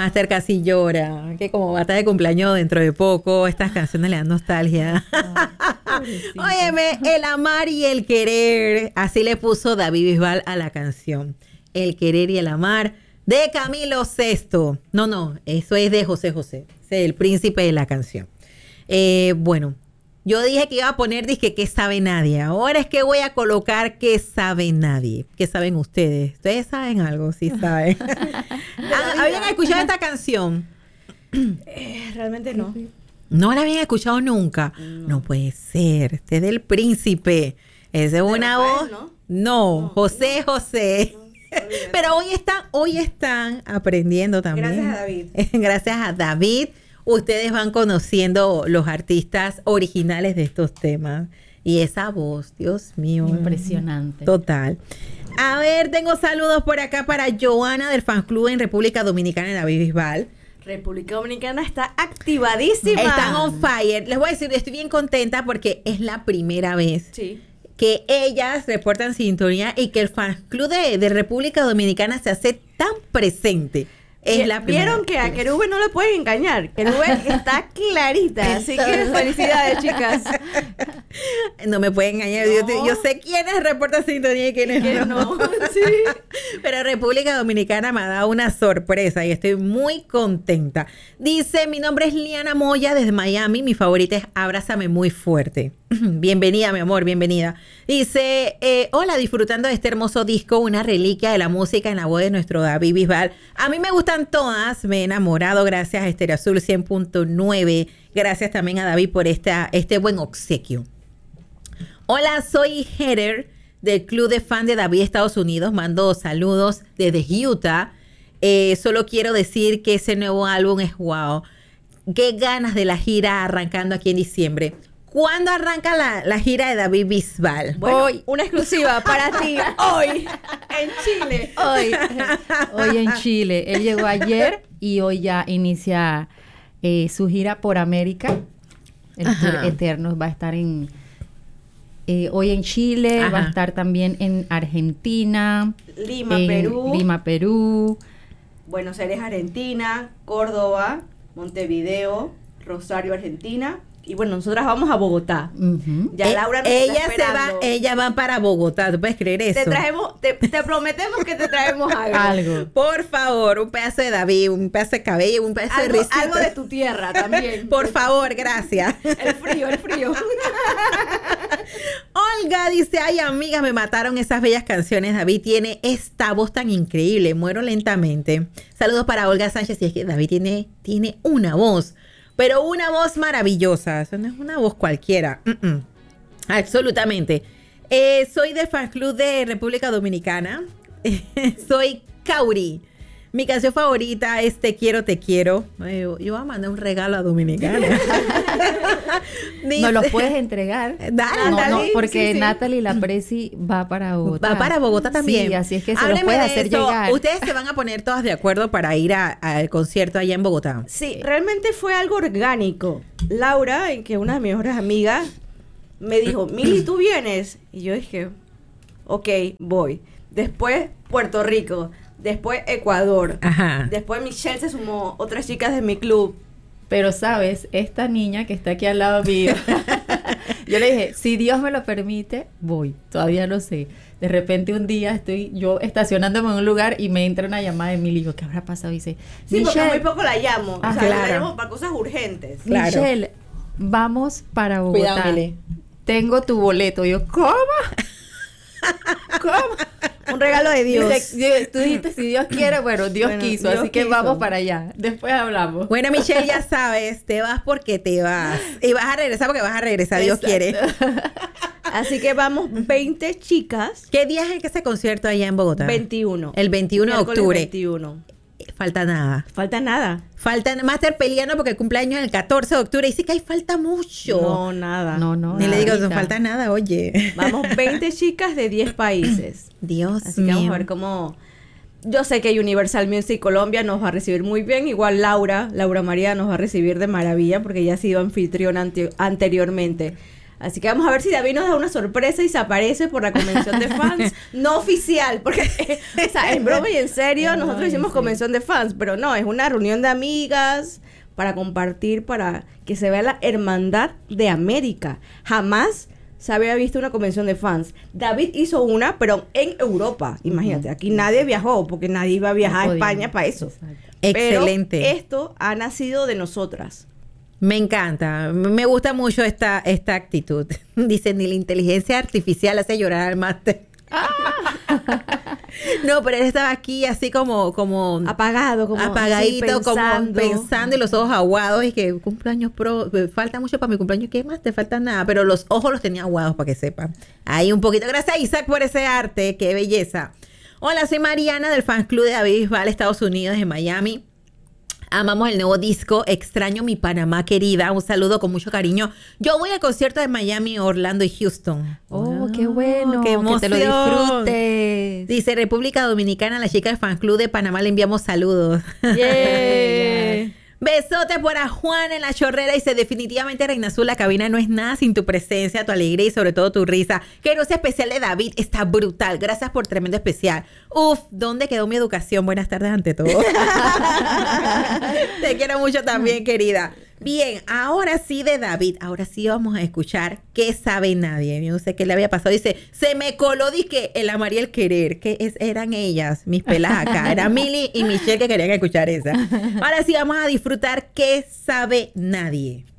Master casi llora, que como va a estar de cumpleaños dentro de poco, estas canciones le dan nostalgia. Óyeme, el amar y el querer, así le puso David Bisbal a la canción. El querer y el amar de Camilo Sesto. No, eso es de José José, es el príncipe de la canción. Bueno, yo dije que iba a poner, dije, ¿qué sabe nadie? Ahora es que voy a colocar ¿qué sabe nadie? ¿Qué saben ustedes? ¿Ustedes saben algo? Sí saben. ¿Habían escuchado esta canción? Realmente no. ¿No la habían escuchado nunca? No puede ser. Este es del príncipe. Esa es una voz. No, José José. Pero hoy están aprendiendo también. Gracias a David. Gracias a David. Ustedes van conociendo los artistas originales de estos temas. Y esa voz, Dios mío. Impresionante. Total. A ver, tengo saludos por acá para Joana del fan club en República Dominicana de David Bisbal. República Dominicana está activadísima. Están on fire. Les voy a decir, estoy bien contenta porque es la primera vez que ellas reportan sintonía y que el fan club de República Dominicana se hace tan presente. Es la primera. Vieron que a Querube no le pueden engañar. Querube está clarita. Así que felicidades, chicas. No me pueden engañar. No. Yo sé quiénes reportan sintonía y quiénes no. Sí. Pero República Dominicana me ha dado una sorpresa y estoy muy contenta. Dice, mi nombre es Liana Moya desde Miami. Mi favorita es Abrázame Muy Fuerte. Bienvenida, mi amor, bienvenida. Dice, hola, disfrutando de este hermoso disco, una reliquia de la música en la voz de nuestro David Bisbal. A mí me gustan todas, me he enamorado, gracias a Estéreo Azul 100.9. Gracias también a David por este buen obsequio. Hola, soy Heather del Club de Fan de David Estados Unidos. Mando saludos desde Utah. Solo quiero decir que ese nuevo álbum es wow. Qué ganas de la gira arrancando aquí en diciembre. ¿Cuándo arranca la gira de David Bisbal? Bueno, hoy, una exclusiva para ti, hoy, en Chile. Hoy en Chile. Él llegó ayer y hoy ya inicia su gira por América. El tour eterno va a estar hoy en Chile, va a estar también en Argentina. Lima, Perú. Buenos Aires, Argentina. Córdoba, Montevideo, Rosario, Argentina. Y bueno, nosotras vamos a Bogotá. Ya Laura nos está esperando. Ella va para Bogotá, ¿tú puedes creer eso? Te prometemos que te traemos algo. Por favor, un pedazo de David, un pedazo de cabello, un pedazo de risita. Algo de tu tierra también. Por favor, gracias. El frío. Olga dice, ay amigas, me mataron esas bellas canciones. David tiene esta voz tan increíble, muero lentamente. Saludos para Olga Sánchez. Y es que David tiene una voz. Pero una voz maravillosa. Eso no es una voz cualquiera. Absolutamente. Soy del fan club de República Dominicana. Soy Kauri. Mi canción favorita es Te Quiero, Te Quiero. Yo voy a mandar un regalo a Dominicana. ¿No los puedes entregar? Dale, no, porque sí. Natalie Lapresi va para Bogotá. Va para Bogotá también. Sí, así es que se los puede hacer llegar. Ustedes se van a poner todas de acuerdo para ir al concierto allá en Bogotá. Sí, realmente fue algo orgánico. Laura, en que una de mis mejores amigas, me dijo, Mili, ¿tú vienes? Y yo dije, ok, voy. Después, Puerto Rico. Después Ecuador. Después Michelle se sumó, otras chicas de mi club. Pero sabes, esta niña que está aquí al lado mío, yo le dije, si Dios me lo permite, voy. Todavía no sé. De repente un día estoy yo estacionándome en un lugar y me entra una llamada de Mili. Digo, ¿qué habrá pasado? Y dice, sí, Michelle, porque muy poco la llamo. Claro. La llamo para cosas urgentes. Claro. Michelle, vamos para Bogotá. Cuidado, Mili. Tengo tu boleto. Yo, ¿cómo? Un regalo de Dios. Tú dijiste, si Dios quiere, bueno, Dios quiso, así que vamos para allá. Después hablamos. Bueno, Michelle, ya sabes, te vas porque te vas. Y vas a regresar porque vas a regresar, Dios quiere. Así que vamos 20 chicas. ¿Qué día es ese concierto allá en Bogotá? 21. El 21 de octubre. 21. Falta nada. Falta Master peleando porque el cumpleaños es el 14 de octubre. Y dice que ahí falta mucho. No, nada. No. Ni le digo, no falta nada, oye. Vamos 20 chicas de 10 países. Dios Así mío. que vamos a ver cómo... Yo sé que Universal Music Colombia nos va a recibir muy bien. Igual Laura María nos va a recibir de maravilla porque ella ha sido anfitriona anteriormente. Así que vamos a ver si David nos da una sorpresa y se aparece por la convención de fans no oficial, porque o sea, en broma y en serio nosotros hicimos convención de fans, pero no, es una reunión de amigas para compartir, para que se vea la hermandad de América. Jamás se había visto una convención de fans. David hizo una, pero en Europa. Imagínate, aquí nadie viajó, porque nadie iba a viajar a España para eso. Exacto. Excelente. Pero esto ha nacido de nosotras. Me encanta, me gusta mucho esta actitud. Dice, ni la inteligencia artificial hace llorar al máster. No, pero él estaba aquí así como Apagado, como apagadito, sí, como pensando y los ojos aguados y que cumpleaños falta mucho para mi cumpleaños, ¿qué más? Te falta nada, pero los ojos los tenía aguados para que sepan. Ahí un poquito. Gracias Isaac por ese arte, qué belleza. Hola, soy Mariana del Fans Club de David Bisbal, Estados Unidos, en Miami. Amamos el nuevo disco, extraño mi Panamá querida, un saludo con mucho cariño. Yo voy al concierto de Miami, Orlando y Houston. Oh, qué bueno, qué emoción. que te lo disfrutes. Dice República Dominicana, la chica del Fan Club de Panamá le enviamos saludos. Yeah. Besote por a Juan en la chorrera. Dice, definitivamente Reina Azul, la cabina no es nada sin tu presencia, tu alegría y sobre todo tu risa. Que no sea especial de David, está brutal. Gracias por tremendo especial. Uf, ¿dónde quedó mi educación? Buenas tardes ante todo. Te quiero mucho también, querida. Bien, ahora sí de David, ahora sí vamos a escuchar qué sabe nadie. Yo no sé qué le había pasado. Dice, se me coló, dizque el amar y el querer. Eran ellas, mis pelas acá. Era Milly y Michelle que querían escuchar esa. Ahora sí vamos a disfrutar qué sabe nadie.